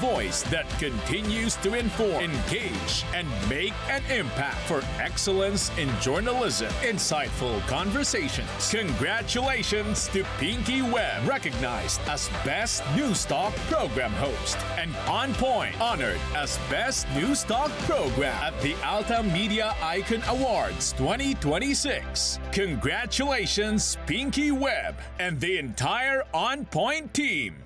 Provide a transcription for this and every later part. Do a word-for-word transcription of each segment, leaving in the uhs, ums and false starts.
voice that continues to inform, engage, and make an impact for excellence in journalism. Insightful conversations. Congratulations to Pinky Webb, recognized as Best News Talk Program Host, and On Point, honored as Best News Talk Program at the Alta Media Icon Awards twenty twenty-six. Congratulations, Pinky Webb and the entire On Point team.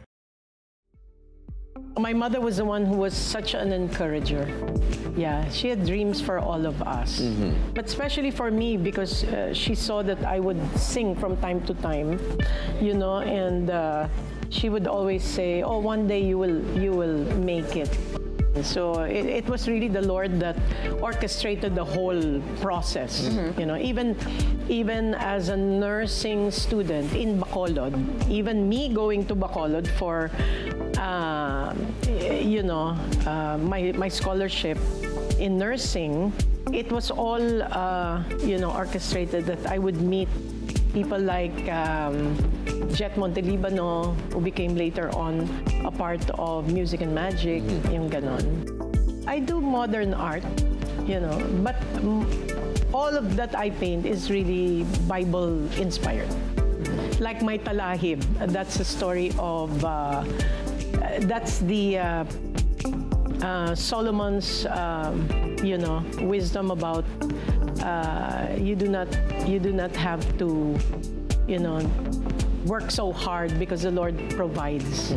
My mother was the one who was such an encourager. Yeah, she had dreams for all of us. Mm-hmm. But especially for me, because uh, she saw that I would sing from time to time, you know, and uh, she would always say, oh, one day you will, you will make it. So it, it was really the Lord that orchestrated the whole process. Mm-hmm. You know, even even as a nursing student in Bacolod, even me going to Bacolod for, uh, you know, uh, my my scholarship in nursing, it was all uh, you know orchestrated that I would meet people like um, Jet Montelibano, who became later on a part of Music and Magic, mm-hmm. yung ganon. I do modern art, you know, but mm, all of that I paint is really Bible-inspired. Mm-hmm. Like my Talahib, that's a story of, uh, that's the uh, uh, Solomon's, uh, you know, wisdom about uh, you do not, you do not have to, you know, work so hard because the Lord provides.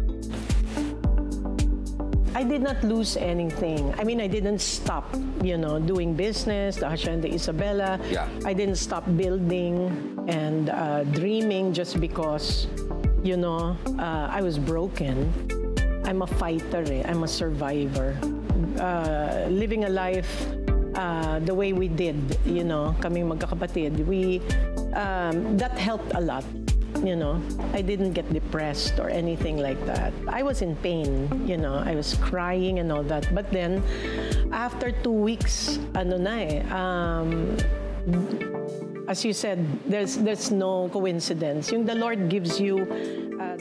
I did not lose anything. I mean, I didn't stop, you know, doing business, the Hacienda Isabela. Yeah. I didn't stop building and uh, dreaming just because, you know, uh, I was broken. I'm a fighter, eh. I'm a survivor. Uh, living a life uh, the way we did, you know, kaming magkakapatid, we, um, that helped a lot. You know, I didn't get depressed or anything like that. I was in pain, you know, I was crying and all that. But then, after two weeks, ano na eh, um, as you said, there's there's no coincidence. Yung the Lord gives you uh,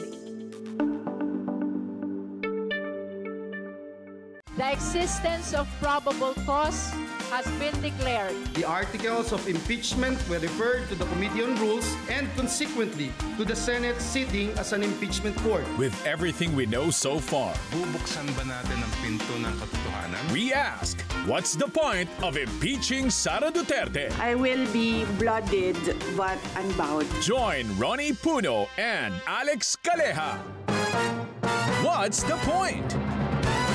the existence of probable cause has been declared. The articles of impeachment were referred to the Committee on Rules and consequently to the Senate sitting as an impeachment court. With everything we know so far, bubuksan ba natin ang pinto ng katotohanan? we ask, what's the point of impeaching Sara Duterte? I will be blooded but unbowed. Join Ronnie Puno and Alex Calleja. What's the point?